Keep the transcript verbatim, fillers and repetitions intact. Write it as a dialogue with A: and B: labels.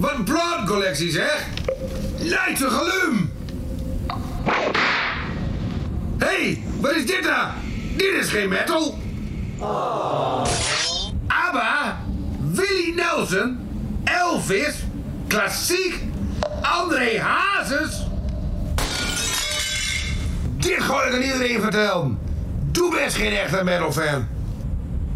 A: Wat een plaatcollectie zeg! Leidse gelum! Hé, hey, wat is dit dan? Dit is geen metal! Oh. ABBA, Willie Nelson, Elvis, klassiek, André Hazes. Dit gooi ik aan iedereen vertellen. Doe best geen echte metal fan.